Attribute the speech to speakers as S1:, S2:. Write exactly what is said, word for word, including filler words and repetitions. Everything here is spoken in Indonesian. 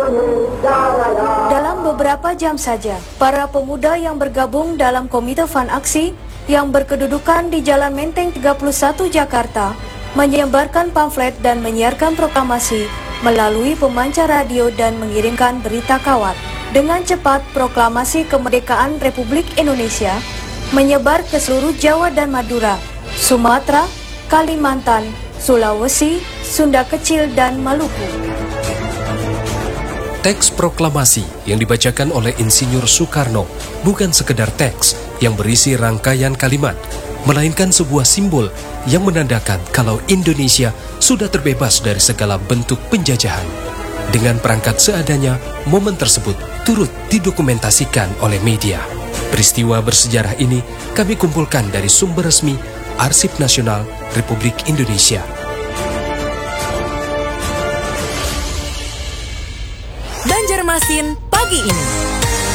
S1: Dalam beberapa jam saja, para pemuda yang bergabung dalam Komite Fun Aksi yang berkedudukan di Jalan Menteng tiga puluh satu Jakarta menyebarkan pamflet dan menyiarkan proklamasi melalui pemancar radio dan mengirimkan berita kawat. Dengan cepat, proklamasi kemerdekaan Republik Indonesia menyebar ke seluruh Jawa dan Madura, Sumatera, Kalimantan, Sulawesi, Sunda Kecil, dan Maluku.
S2: Teks proklamasi yang dibacakan oleh Insinyur Soekarno bukan sekedar teks yang berisi rangkaian kalimat, melainkan sebuah simbol yang menandakan kalau Indonesia sudah terbebas dari segala bentuk penjajahan. Dengan perangkat seadanya, momen tersebut turut didokumentasikan oleh media. Peristiwa bersejarah ini kami kumpulkan dari sumber resmi Arsip Nasional Republik Indonesia.
S3: Banjarmasin pagi ini.